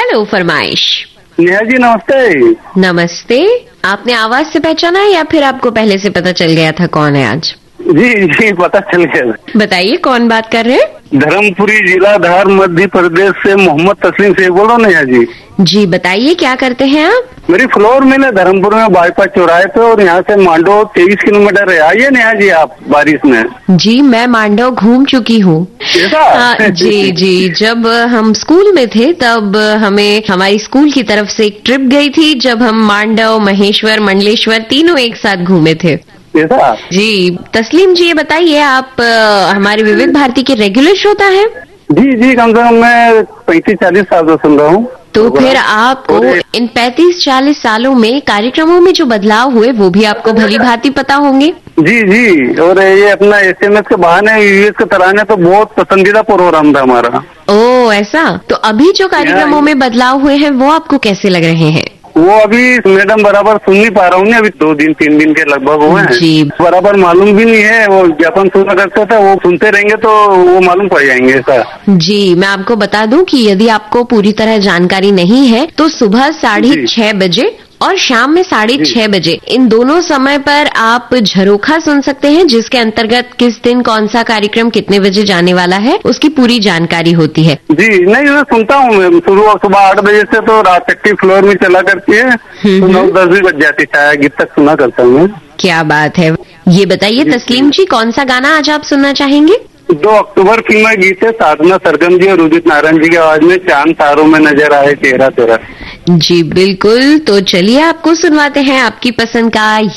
Hello फरमाइश। नेहा जी नमस्ते। नमस्ते। आपने आवाज से पहचाना है या फिर आपको पहले से पता चल गया था कौन है आज? जी जी पता चल गया। बताइए कौन बात कर रहे हैं? धर्मपुरी जिला धार मध्य प्रदेश से मोहम्मद तस्लीम से बोल रहा हूँ नेहा जी। जी बताइए क्या करते हैं आप? मेरी फ्लोर मिल है धर्मपुर में बाईपास चौराहे पे और यहाँ से मांडो 23 किलोमीटर है। आइए नेहा जी आप बारिश में। जी मैं मांडव घूम चुकी हूँ। जी जी, जब हम स्कूल में थे तब हमें हमारी स्कूल की तरफ से एक ट्रिप गई थी जब हम मांडव, महेश्वर, मंडलेश्वर तीनों एक साथ घूमे थे। जी तस्लीम जी ये बताइए आप हमारे विविध भारती के रेगुलर श्रोता हैं? जी जी कम से कम मैं 35-40 साल से सुन रहा हूँ। तो फिर आपको इन 35-40 सालों में कार्यक्रमों में जो बदलाव हुए वो भी आपको भली भांति पता होंगे। जी जी, और ये अपना SMS के बहाने यूएस के तराने तो बहुत पसंदीदा प्रोग्राम था हमारा। ओह ऐसा। तो अभी जो कार्यक्रमों में बदलाव हुए हैं वो आपको कैसे लग रहे हैं? वो अभी मैडम बराबर सुन नहीं पा रहा हूँ, अभी 2-3 दिन के लगभग हुए हैं। जी बराबर मालूम भी नहीं है। वो ज्ञापन सुना करते थे वो सुनते रहेंगे तो वो मालूम पड़ जाएंगे ऐसा। जी मैं आपको बता दूं कि यदि आपको पूरी तरह जानकारी नहीं है तो सुबह 6:30 बजे और शाम में 6:30 बजे इन दोनों समय पर आप झरोखा सुन सकते हैं जिसके अंतर्गत किस दिन कौन सा कार्यक्रम कितने बजे जाने वाला है उसकी पूरी जानकारी होती है। जी नहीं मैं सुनता हूँ। मैं सुबह 8 बजे से तो रात तक की फ्लोर में चला करती है तो 9-10 भी बज जाती है गीत तक सुना करता हूँ। क्या बात है। ये बताइए तस्लीम जी कौन सा गाना आज आप सुनना चाहेंगे? 2 अक्टूबर फिल्म में गीत है साधना सरगम जी और उदित नारायण जी की आवाज में चांद तारों में नजर आए तेरा तेरा। जी बिल्कुल, तो चलिए आपको सुनवाते हैं आपकी पसंद का